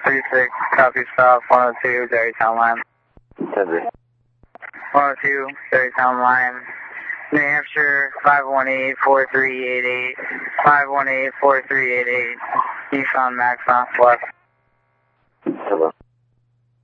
36, copy stop, 102, Derrytown line. 102, Derrytown line. New Hampshire, 518-4388, 518-4388, Nissan Maxima, left. Hello.